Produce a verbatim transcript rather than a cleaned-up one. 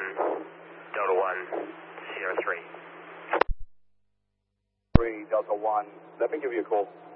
one, Delta one, Sierra three. three, Delta one, let me give you a call.